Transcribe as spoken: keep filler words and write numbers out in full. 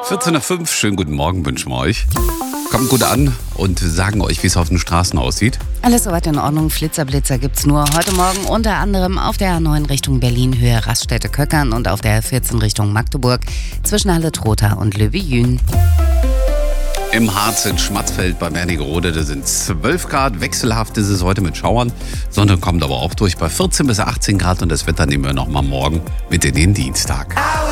vierzehn nach fünf, schönen guten Morgen wünschen wir euch. Kommt gut an und sagen euch, wie es auf den Straßen aussieht. Alles soweit in Ordnung. Flitzer-Blitzer gibt's nur heute Morgen unter anderem auf der A neun Richtung Berlin, Höhe Raststätte-Köckern und auf der A vierzehn Richtung Magdeburg zwischen Halle-Trotha und Löwy-Jühn. Im Harz in Schmatzfeld bei Wernigerode, da sind zwölf Grad. Wechselhaft ist es heute mit Schauern. Sonne kommt aber auch durch bei vierzehn bis achtzehn Grad und das Wetter nehmen wir nochmal morgen mit in den Dienstag.